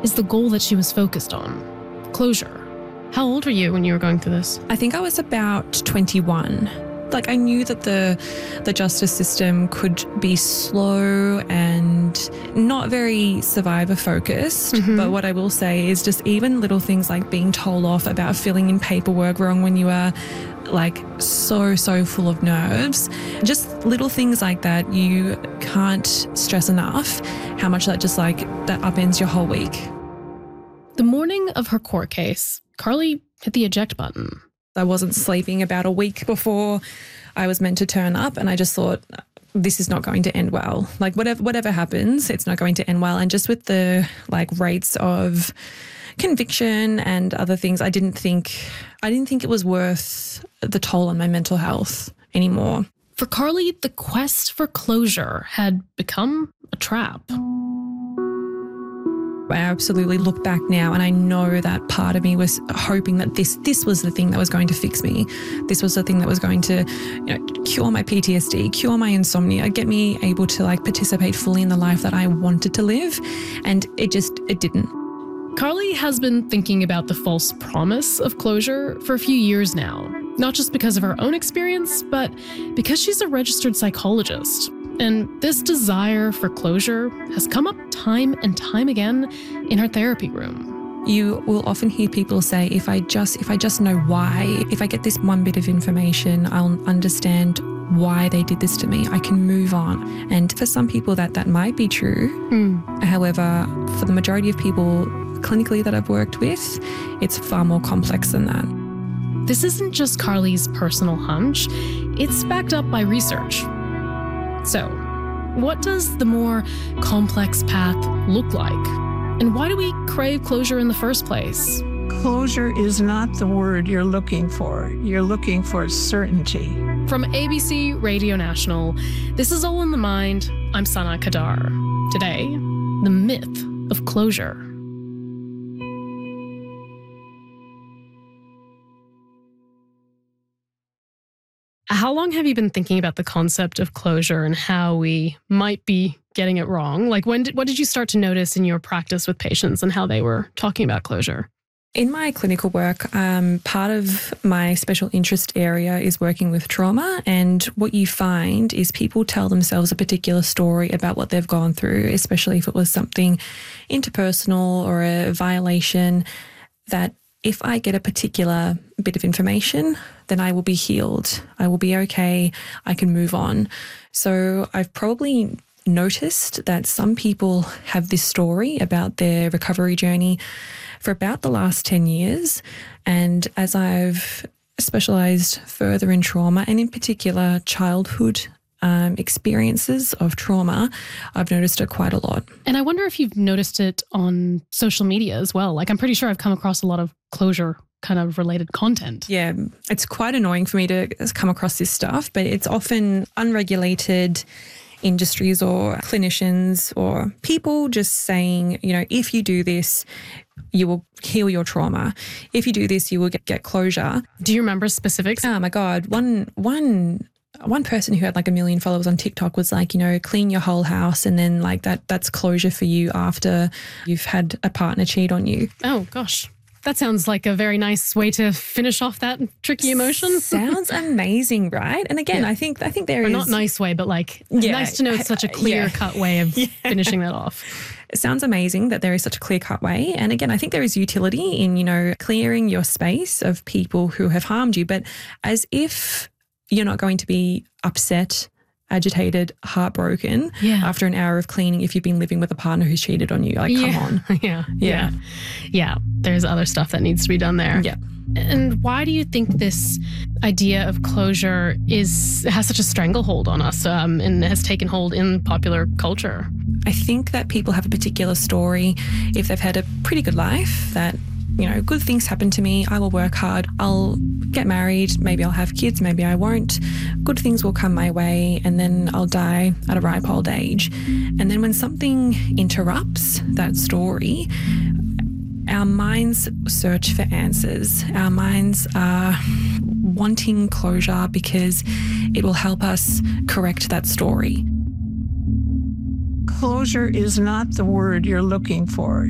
is the goal that she was focused on: closure. How old were you when you were going through this? I think I was about 21. Like, I knew that the justice system could be slow and not very survivor focused. But what I will say is just even little things like being told off about filling in paperwork wrong when you are like so full of nerves. Just little things like that. You can't stress enough how much that just like that upends your whole week. The morning of her court case, Carly hit the eject button. I wasn't sleeping about a week before I was meant to turn up, and I just thought, this is not going to end well. Like whatever happens, it's not going to end well. And just with the like rates of conviction and other things, I didn't think it was worth the toll on my mental health anymore. For Carly, the quest for closure had become a trap. I absolutely look back now and I know that part of me was hoping that this was the thing that was going to fix me. This was the thing that was going to, cure my PTSD, cure my insomnia, get me able to like participate fully in the life that I wanted to live. And it didn't. Carly has been thinking about the false promise of closure for a few years now, not just because of her own experience, but because she's a registered psychologist. And this desire for closure has come up time and time again in her therapy room. You will often hear people say, if I just know why, if I get this one bit of information, I'll understand why they did this to me. I can move on. And for some people that might be true. However, for the majority of people clinically that I've worked with, it's far more complex than that. This isn't just Carly's personal hunch. It's backed up by research. So, what does the more complex path look like? And why do we crave closure in the first place? Closure is not the word you're looking for. You're looking for certainty. From ABC Radio National, this is All in the Mind. I'm Sana Kadar. Today, the myth of closure. How long have you been thinking about the concept of closure and how we might be getting it wrong? Like, what did you start to notice in your practice with patients and how they were talking about closure? In my clinical work, part of my special interest area is working with trauma. And what you find is people tell themselves a particular story about what they've gone through, especially if it was something interpersonal or a violation, that if I get a particular bit of information, then I will be healed. I will be okay. I can move on. So I've probably noticed that some people have this story about their recovery journey for about the last 10 years. And as I've specialised further in trauma, and in particular childhood experiences of trauma, I've noticed it quite a lot. And I wonder if you've noticed it on social media as well. Like, I'm pretty sure I've come across a lot of closure kind of related content. Yeah, it's quite annoying for me to come across this stuff, but it's often unregulated industries or clinicians or people just saying, if you do this, you will heal your trauma. If you do this, you will get closure. Do you remember specifics? Oh my God. One person who had like 1 million followers on TikTok was like, clean your whole house and then like that's closure for you after you've had a partner cheat on you. Oh gosh. That sounds like a very nice way to finish off that tricky emotion. Sounds amazing, right? And again, yeah. I think there is... Not nice way, but like nice to know it's such a clear-cut way of finishing that off. It sounds amazing that there is such a clear-cut way. And again, I think there is utility in, clearing your space of people who have harmed you, but as if you're not going to be upset, agitated, heartbroken after an hour of cleaning if you've been living with a partner who's cheated on you. Like, come on. Yeah. There's other stuff that needs to be done there. Yeah. And why do you think this idea of closure has such a stranglehold on us and has taken hold in popular culture? I think that people have a particular story if they've had a pretty good life that, good things happen to me. I will work hard. I'll get married. Maybe I'll have kids. Maybe I won't. Good things will come my way and then I'll die at a ripe old age. And then when something interrupts that story, our minds search for answers. Our minds are wanting closure because it will help us correct that story. Closure is not the word you're looking for.